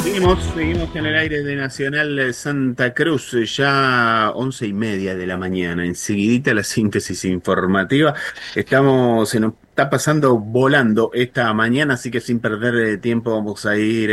Seguimos en el aire de Nacional Santa Cruz, ya 11:30 de la mañana. Enseguidita la síntesis informativa. Se nos está pasando volando esta mañana, así que sin perder tiempo vamos a ir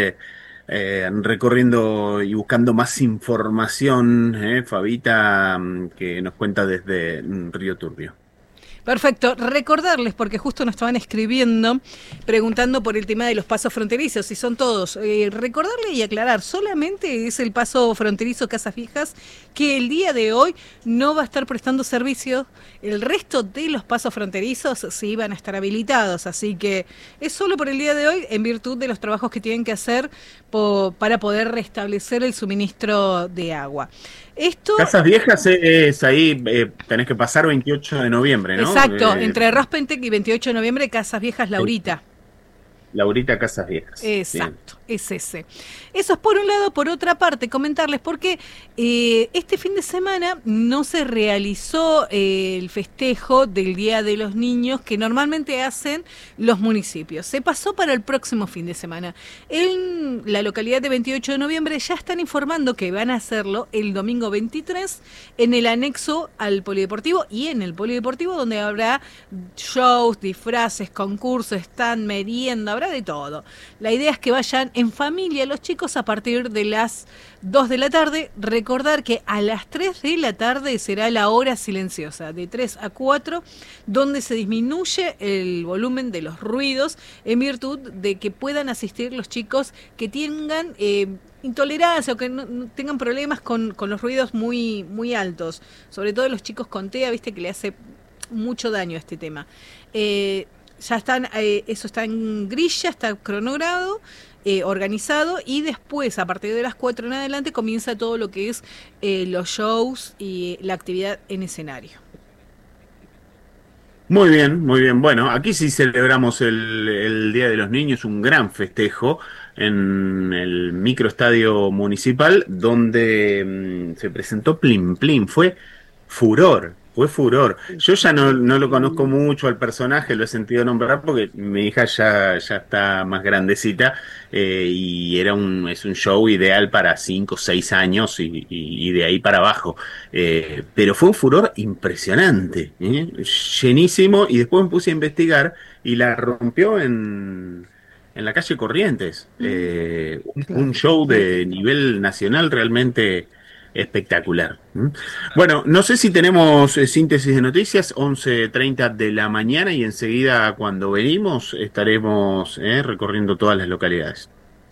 recorriendo y buscando más información. Fabita, que nos cuenta desde Río Turbio. Perfecto, recordarles, porque justo nos estaban escribiendo, preguntando por el tema de los pasos fronterizos, si son todos. Recordarle y aclarar, solamente es el paso fronterizo Casas Viejas, que el día de hoy no va a estar prestando servicio. El resto de los pasos fronterizos sí van a estar habilitados, así que es solo por el día de hoy, en virtud de los trabajos que tienen que hacer para poder restablecer el suministro de agua. Casas Viejas es ahí, tenés que pasar 28 de noviembre, ¿no? Exacto, entre Rospentec y 28 de noviembre, Casas Viejas Laurita. Laurita Casas Viejas. Exacto, bien. Es ese. Eso es por un lado. Por otra parte, comentarles porque este fin de semana no se realizó el festejo del Día de los Niños que normalmente hacen los municipios. Se pasó para el próximo fin de semana. En la localidad de 28 de noviembre ya están informando que van a hacerlo el domingo 23 en el anexo al polideportivo, y en el polideportivo donde habrá shows, disfraces, concursos, stand, merienda, habrá de todo. La idea es que vayan en familia los chicos a partir de las 2 de la tarde. Recordar que a las 3 de la tarde será la hora silenciosa, de 3 a 4, donde se disminuye el volumen de los ruidos en virtud de que puedan asistir los chicos que tengan intolerancia o que no tengan problemas con los ruidos muy, muy altos. Sobre todo los chicos con TEA, viste que le hace mucho daño a este tema. Ya están, eso está en grilla, está cronogrado, organizado, y después, a partir de las 4 en adelante, comienza todo lo que es los shows y la actividad en escenario. Muy bien, muy bien. Bueno, aquí sí celebramos el Día de los Niños, un gran festejo en el microestadio municipal, donde se presentó Plim Plim. Fue furor. Fue furor. Yo ya no lo conozco mucho al personaje, lo he sentido nombrar porque mi hija ya está más grandecita, y es un show ideal para 5 o 6 años y de ahí para abajo. Pero fue un furor impresionante, llenísimo, y después me puse a investigar y la rompió en la calle Corrientes. Un show de nivel nacional realmente espectacular. Bueno, no sé si tenemos síntesis de noticias, 11:30 de la mañana, y enseguida cuando venimos estaremos recorriendo todas las localidades.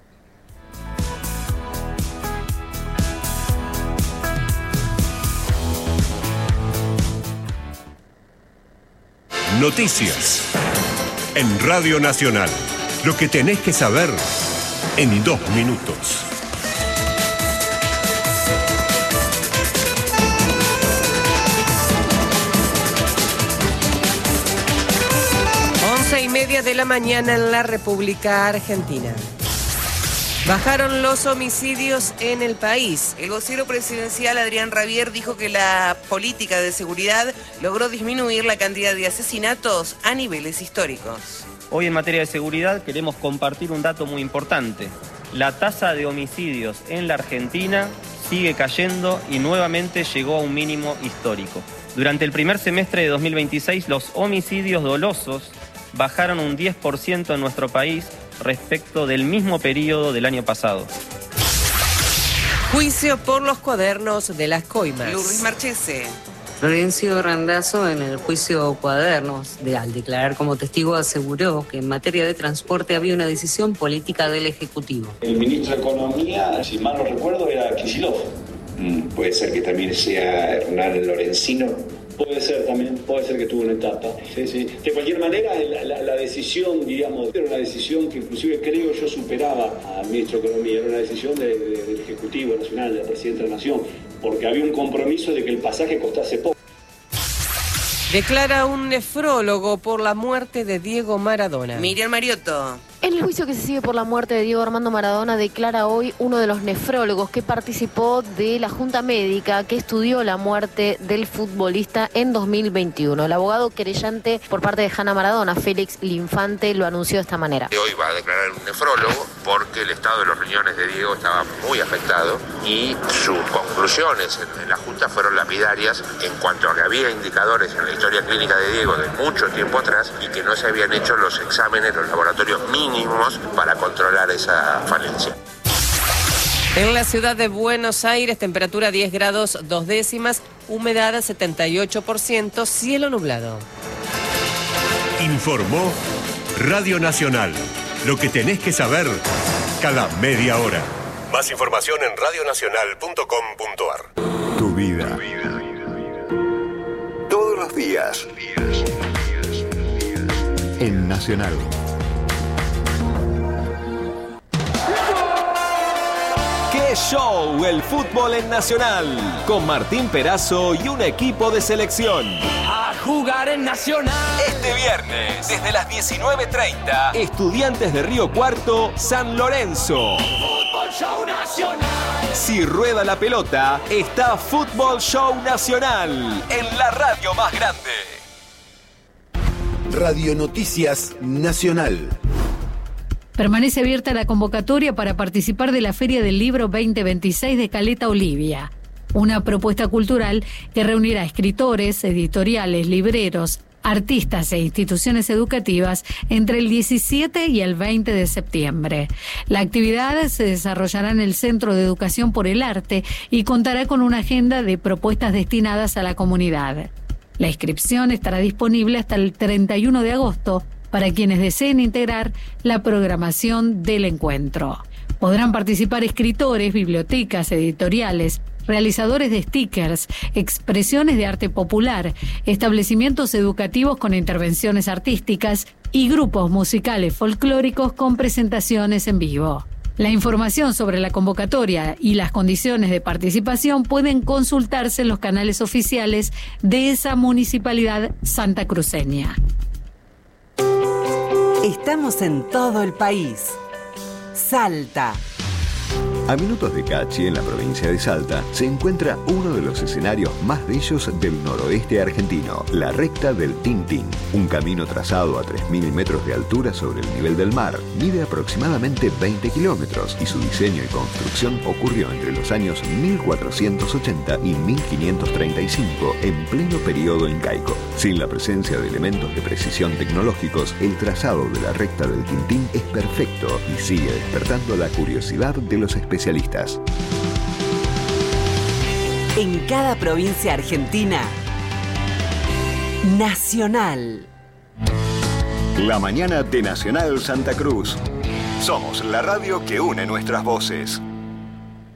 Noticias en Radio Nacional. Lo que tenés que saber en 2 minutos. Y media de la mañana en la República Argentina. Bajaron los homicidios en el país. El vocero presidencial Adrián Rabier dijo que la política de seguridad logró disminuir la cantidad de asesinatos a niveles históricos. Hoy en materia de seguridad queremos compartir un dato muy importante. La tasa de homicidios en la Argentina sigue cayendo y nuevamente llegó a un mínimo histórico. Durante el primer semestre de 2026, los homicidios dolosos bajaron un 10% en nuestro país respecto del mismo periodo del año pasado. Juicio por los cuadernos de las coimas. Luis Marchese. Florencio Randazzo, en el juicio Cuadernos, al declarar como testigo, aseguró que en materia de transporte había una decisión política del Ejecutivo. El ministro de Economía, si mal no recuerdo, era Kicillof. Puede ser que también sea Hernán Lorenzino. Puede ser también, puede ser que tuvo una etapa. Sí, sí. De cualquier manera, la decisión, digamos, era una decisión que inclusive creo yo superaba al ministro de Economía. Era una decisión del Ejecutivo Nacional, del Presidente de la Nación, porque había un compromiso de que el pasaje costase poco. Declara un nefrólogo por la muerte de Diego Maradona. Miriam Mariotto. En el juicio que se sigue por la muerte de Diego Armando Maradona, declara hoy uno de los nefrólogos que participó de la Junta Médica que estudió la muerte del futbolista en 2021. El abogado querellante por parte de Hannah Maradona, Félix Linfante, lo anunció de esta manera. Hoy va a declarar un nefrólogo porque el estado de los riñones de Diego estaba muy afectado y sus conclusiones en la Junta fueron lapidarias en cuanto a que había indicadores en la historia clínica de Diego de mucho tiempo atrás y que no se habían hecho los exámenes, los laboratorios mínimos para controlar esa falencia. En la ciudad de Buenos Aires, temperatura 10 grados 2 décimas, humedad 78%, cielo nublado. Informó Radio Nacional. Lo que tenés que saber cada media hora. Más información en radionacional.com.ar. Tu vida. Todos los días. En Nacional. ¡Qué show! El fútbol en Nacional. Con Martín Perazo y un equipo de selección. A jugar en Nacional. Este viernes, desde las 19:30, Estudiantes de Río Cuarto, San Lorenzo. Fútbol Show Nacional. Si rueda la pelota, está Fútbol Show Nacional. En la radio más grande. Radio Noticias Nacional. Permanece abierta la convocatoria para participar de la Feria del Libro 2026 de Caleta Olivia, una propuesta cultural que reunirá escritores, editoriales, libreros, artistas e instituciones educativas entre el 17 y el 20 de septiembre. La actividad se desarrollará en el Centro de Educación por el Arte y contará con una agenda de propuestas destinadas a la comunidad. La inscripción estará disponible hasta el 31 de agosto para quienes deseen integrar la programación del encuentro. Podrán participar escritores, bibliotecas, editoriales, realizadores de stickers, expresiones de arte popular, establecimientos educativos con intervenciones artísticas y grupos musicales folclóricos con presentaciones en vivo. La información sobre la convocatoria y las condiciones de participación pueden consultarse en los canales oficiales de esa municipalidad santacruceña. Estamos en todo el país. Salta. A minutos de Cachi, en la provincia de Salta, se encuentra uno de los escenarios más bellos del noroeste argentino, la recta del Tintín. Un camino trazado a 3.000 metros de altura sobre el nivel del mar. Mide aproximadamente 20 kilómetros y su diseño y construcción ocurrió entre los años 1480 y 1535, en pleno periodo incaico. Sin la presencia de elementos de precisión tecnológicos, el trazado de la recta del Tintín es perfecto y sigue despertando la curiosidad de los espectadores. En cada provincia argentina, Nacional. La mañana de Nacional Santa Cruz. Somos la radio que une nuestras voces.